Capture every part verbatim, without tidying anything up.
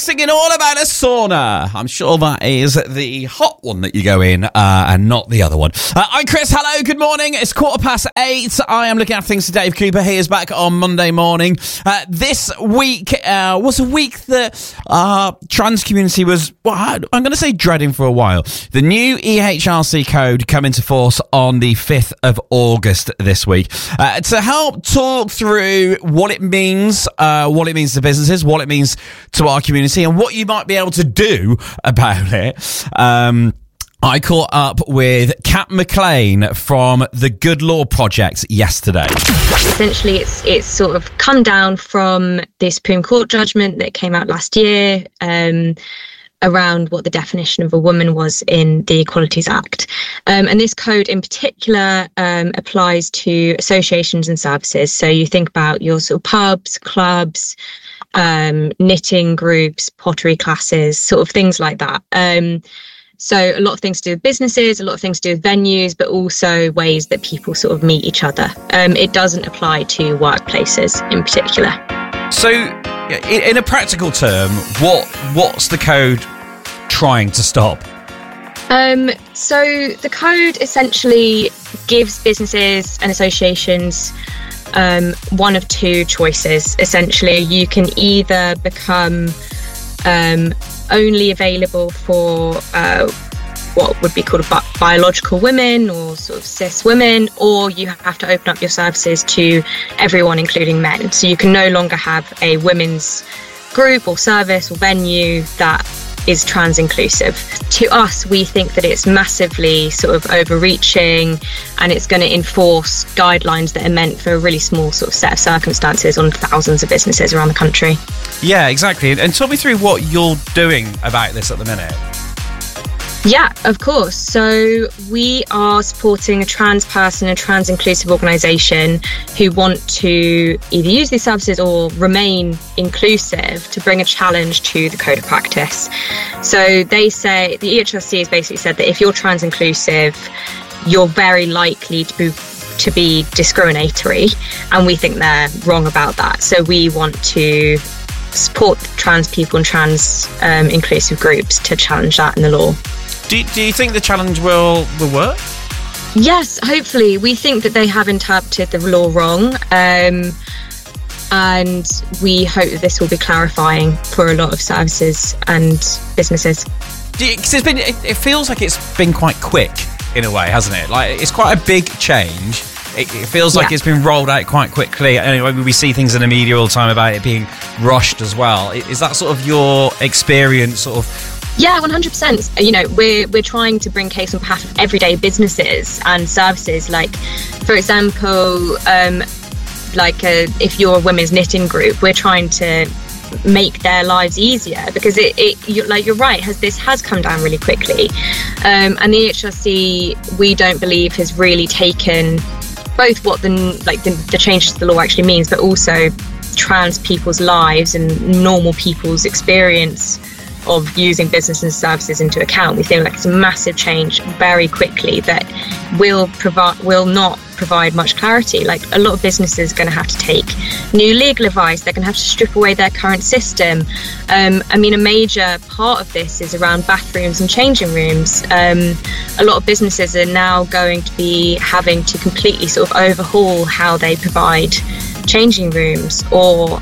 singing all about a sauna. I'm sure that is the hot one that you go in uh, and not the other one. Uh, I'm Chris. Hello. Good morning. It's quarter past eight. I am looking after things for Dave Cooper. He is back on Monday morning. Uh, this week uh, was a week that our uh, trans community was, well, I'm going to say dreading for a while. The new E H R C code come into force on the fifth of August this week. Uh, to help talk through what it means, uh, what it means to businesses, what it means to our community, and what you might be able to do about it. Um, I caught up with Kat McLean from the Good Law Project yesterday. Essentially, it's it's sort of come down from the Supreme Court judgment that came out last year um, around what the definition of a woman was in the Equalities Act. Um, and this code in particular um, applies to associations and services. So you think about your sort of pubs, clubs, um, knitting groups, pottery classes, sort of things like that. Um, so a lot of things to do with businesses, a lot of things to do with venues, but also ways that people sort of meet each other. Um, it doesn't apply to workplaces in particular. So in a practical term, what what's the code trying to stop? Um, so the code essentially gives businesses and associations um, one of two choices. Essentially, you can either become um, only available for uh, what would be called bi- biological women or sort of cis women, or you have to open up your services to everyone, including men. So you can no longer have a women's group or service or venue that is trans inclusive. To us, we think that it's massively sort of overreaching, and it's going to enforce guidelines that are meant for a really small sort of set of circumstances on thousands of businesses around the country. Yeah, exactly. And talk me through what you're doing about this at the minute. Yeah, of course. So we are supporting a trans person, a trans inclusive organisation who want to either use these services or remain inclusive to bring a challenge to the code of practice. So they say, the E H R C has basically said that if you're trans inclusive, you're very likely to be to be discriminatory, and we think they're wrong about that. So we want to support trans people and trans um, inclusive groups to challenge that in the law. Do, do you think the challenge will, will work? Yes, hopefully. We think that they have interpreted the law wrong, um, and we hope that this will be clarifying for a lot of services and businesses. Do you, 'cause it's been, it, it feels like it's been quite quick in a way, hasn't it? Like, it's quite a big change. It, it feels like yeah. it's been rolled out quite quickly. Anyway, we see things in the media all the time about it being rushed as well. Is that sort of your experience, sort of? Yeah, one hundred percent. You know, we're we're trying to bring case on behalf of everyday businesses and services. Like, for example, um, like uh, if you're a women's knitting group, we're trying to make their lives easier, because it, it you, like you're right, has this has come down really quickly, um, and the E H R C, we don't believe, has really taken both what the like the, the changes to the law actually means, but also trans people's lives and normal people's experience of using business and services into account. We feel like it's a massive change very quickly that will provide will not provide much clarity. Like, a lot of businesses are going to have to take new legal advice. They're going to have to strip away their current system. Um, I mean, a major part of this is around bathrooms and changing rooms. Um, a lot of businesses are now going to be having to completely sort of overhaul how they provide changing rooms, or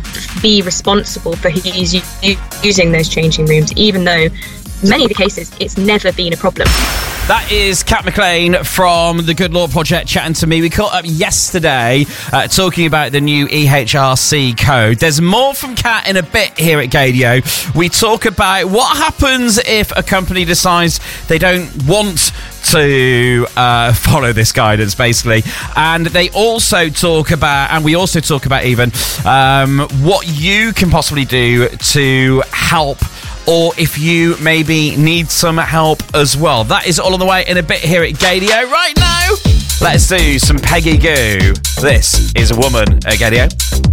be responsible for who's using those changing rooms, even though in many of the cases it's never been a problem. That is Kat McLean from the Good Law Project chatting to me. We caught up yesterday uh, talking about the new E H R C code. There's more from Kat in a bit here at Gadio. We talk about what happens if a company decides they don't want to uh, follow this guidance, basically. And they also talk about, and we also talk about even um, what you can possibly do to help, or if you maybe need some help as well. That is all on the way in a bit here at Gadio. Right now, let's do some Peggy Gou. This is A Woman at Gadio.